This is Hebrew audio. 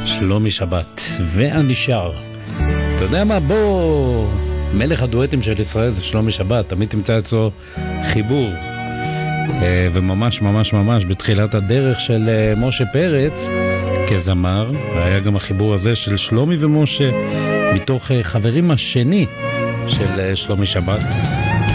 שלומי שבת, ואני שר. אתה יודע מה? בוא, מלך הדואטים של ישראל זה שלומי שבת, תמיד תמצא אצלו חיבור. וממש ממש ממש בתחילת הדרך של משה פרץ כזמר, והיה גם החיבור הזה של שלומי ומשה מתוך חברים השני של שלומי שבת.